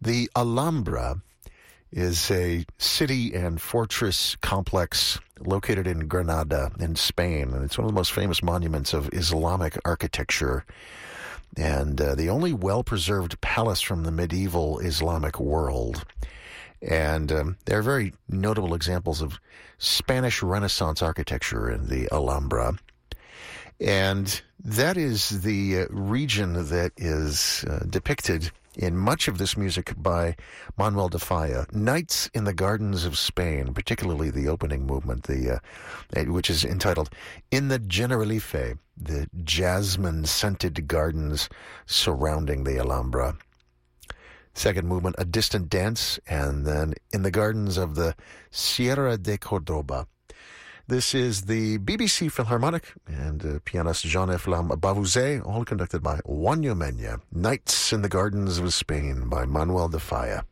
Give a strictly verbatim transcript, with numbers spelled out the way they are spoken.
The Alhambra is a city and fortress complex located in Granada in Spain, and it's one of the most famous monuments of Islamic architecture, and uh, the only well-preserved palace from the medieval Islamic world. And um, there are very notable examples of Spanish Renaissance architecture in the Alhambra. And that is the uh, region that is uh, depicted in much of this music by Manuel de Falla. Nights in the Gardens of Spain, particularly the opening movement, the uh, which is entitled In the Generalife, the jasmine-scented gardens surrounding the Alhambra. Second movement, A Distant Dance, and then In the Gardens of the Sierra de Cordoba. This is the B B C Philharmonic and uh, pianist Jean-Eflamme Bavouzet, all conducted by Juan Mena. Nights in the Gardens of Spain by Manuel de Falla.